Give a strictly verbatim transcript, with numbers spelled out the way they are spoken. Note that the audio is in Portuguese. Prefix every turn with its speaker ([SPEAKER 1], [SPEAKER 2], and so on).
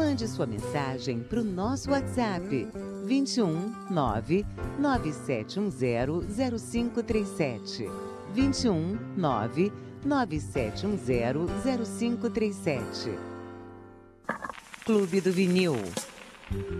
[SPEAKER 1] Mande sua mensagem para o nosso WhatsApp vinte e um, nove nove sete um zero, zero cinco três sete. vinte e um, nove nove sete um zero, zero cinco três sete. Clube do Vinil.